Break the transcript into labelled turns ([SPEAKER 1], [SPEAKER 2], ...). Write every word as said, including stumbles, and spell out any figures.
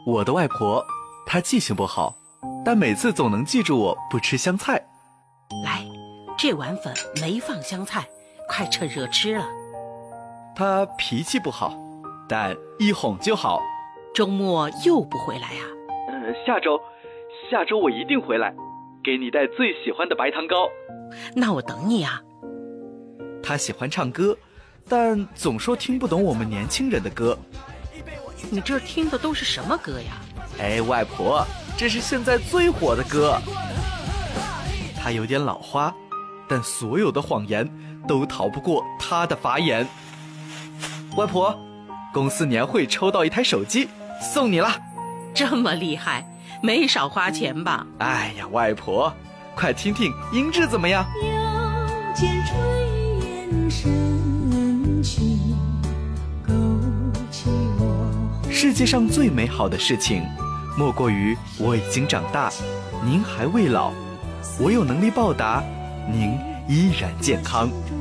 [SPEAKER 1] 我的外婆，她记性不好，但每次总能记住我不吃香菜。
[SPEAKER 2] 来，这碗粉没放香菜，快趁热吃了。
[SPEAKER 1] 她脾气不好，但一哄就好。
[SPEAKER 2] 周末又不回来啊？
[SPEAKER 1] 呃，下周，下周我一定回来，给你带最喜欢的白糖糕。
[SPEAKER 2] 那我等你啊。
[SPEAKER 1] 她喜欢唱歌，但总说听不懂我们年轻人的歌。
[SPEAKER 2] 你这听的都是什么歌呀？
[SPEAKER 1] 哎，外婆，这是现在最火的歌。她有点老花，但所有的谎言都逃不过她的法眼。外婆，公司年会抽到一台手机，送你了。
[SPEAKER 2] 这么厉害，没少花钱吧？
[SPEAKER 1] 哎呀，外婆，快听听音质怎么样？
[SPEAKER 3] 腰间炊烟升起，勾起我。
[SPEAKER 1] 世界上最美好的事情，莫过于我已经长大，您还未老，我有能力报答，您依然健康。